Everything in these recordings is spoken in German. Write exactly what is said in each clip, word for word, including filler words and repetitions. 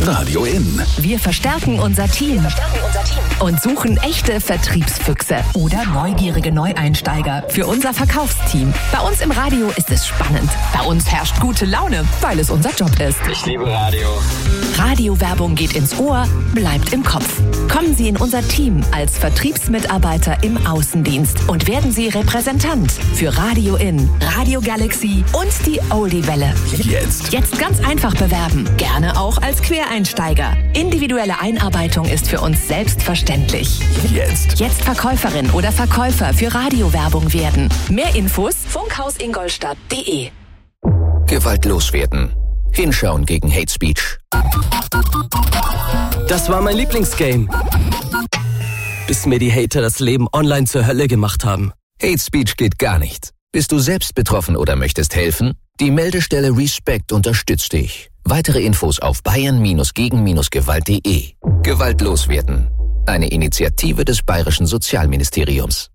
Radio In. Wir verstärken unser Team. Verstärken unser Team. Und suchen echte Vertriebsfüchse oder neugierige Neueinsteiger für unser Verkaufsteam. Bei uns im Radio ist es spannend. Bei uns herrscht gute Laune, weil es unser Job ist. Ich liebe Radio. Radiowerbung geht ins Ohr, bleibt im Kopf. Kommen Sie in unser Team als Vertriebsmitarbeiter im Außendienst und werden Sie Repräsentant für Radio In, Radio Galaxy und die Oldie-Welle. Jetzt. Jetzt ganz einfach bewerben. Gerne auch als Quereinsteiger. Individuelle Einarbeitung ist für uns selbstverständlich. Jetzt. Jetzt Verkäuferin oder Verkäufer für Radiowerbung werden. Mehr Infos funkhausingolstadt punkt de. Gewaltlos werden. Hinschauen gegen Hate Speech. Das war mein Lieblingsgame. Bis mir die Hater das Leben online zur Hölle gemacht haben. Hate Speech geht gar nicht. Bist du selbst betroffen oder möchtest helfen? Die Meldestelle Respect unterstützt dich. Weitere Infos auf bayern gegen gewalt punkt de. Gewaltlos werden. Eine Initiative des Bayerischen Sozialministeriums.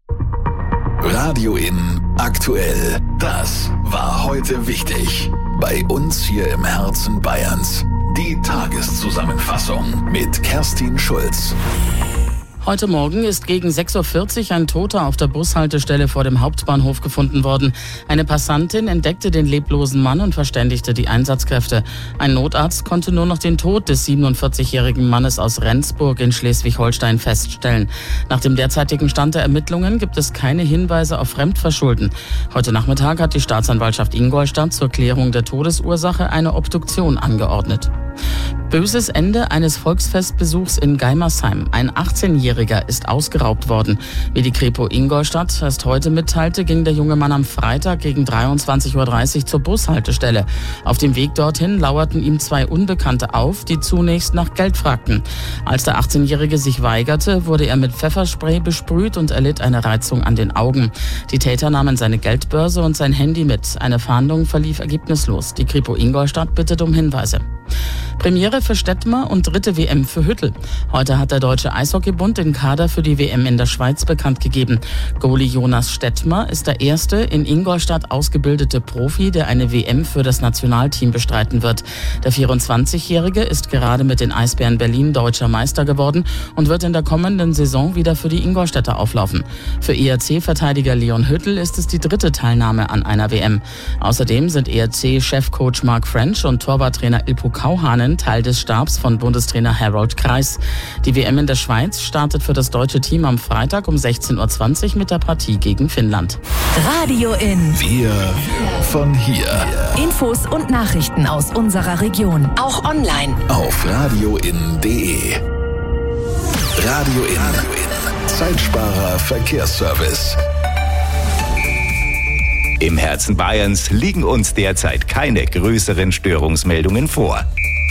Radio In aktuell. Das war heute wichtig. Bei uns hier im Herzen Bayerns. Die Tageszusammenfassung mit Kerstin Schulz. Heute Morgen ist gegen sechs Uhr vierzig ein Toter auf der Bushaltestelle vor dem Hauptbahnhof gefunden worden. Eine Passantin entdeckte den leblosen Mann und verständigte die Einsatzkräfte. Ein Notarzt konnte nur noch den Tod des siebenundvierzigjährigen Mannes aus Rendsburg in Schleswig-Holstein feststellen. Nach dem derzeitigen Stand der Ermittlungen gibt es keine Hinweise auf Fremdverschulden. Heute Nachmittag hat die Staatsanwaltschaft Ingolstadt zur Klärung der Todesursache eine Obduktion angeordnet. Böses Ende eines Volksfestbesuchs in Geimersheim. Ein achtzehnjähriger ist ausgeraubt worden. Wie die Kripo Ingolstadt erst heute mitteilte, ging der junge Mann am Freitag gegen dreiundzwanzig Uhr dreißig zur Bushaltestelle. Auf dem Weg dorthin lauerten ihm zwei Unbekannte auf, die zunächst nach Geld fragten. Als der achtzehnjährige sich weigerte, wurde er mit Pfefferspray besprüht und erlitt eine Reizung an den Augen. Die Täter nahmen seine Geldbörse und sein Handy mit. Eine Fahndung verlief ergebnislos. Die Kripo Ingolstadt bittet um Hinweise. Premiere für Stettmer und dritte W M für Hüttl. Heute hat der Deutsche Eishockeybund den Kader für die W M in der Schweiz bekannt gegeben. Goalie Jonas Stettmer ist der erste in Ingolstadt ausgebildete Profi, der eine W M für das Nationalteam bestreiten wird. Der vierundzwanzigjährige ist gerade mit den Eisbären Berlin deutscher Meister geworden und wird in der kommenden Saison wieder für die Ingolstädter auflaufen. Für E R C-Verteidiger Leon Hüttl ist es die dritte Teilnahme an einer W M. Außerdem sind E R C-Chefcoach Mark French und Torwarttrainer Ilpo Kauhanen Teil des Stabs von Bundestrainer Harold Kreis. Die W M in der Schweiz startet für das deutsche Team am Freitag um sechzehn Uhr zwanzig mit der Partie gegen Finnland. Radio In. Wir von hier. Infos und Nachrichten aus unserer Region. Auch online. Auf radioin punkt de. Radio In. Zeitsparer Verkehrsservice. Im Herzen Bayerns liegen uns derzeit keine größeren Störungsmeldungen vor.